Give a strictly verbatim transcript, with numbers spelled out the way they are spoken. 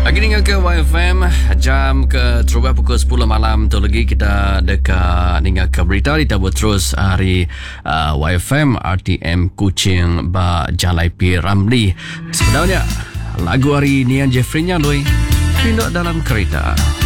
Lagi dengan ke Y F M jam ke terubah pukul sepuluh malam tu lagi kita dekat dengan ke berita kita buat terus hari uh, Y F M R T M Kuching ba Jalai P Ramli. Sebenarnya lagu hari ni yang Jeffrey nya doi pindah dalam kereta.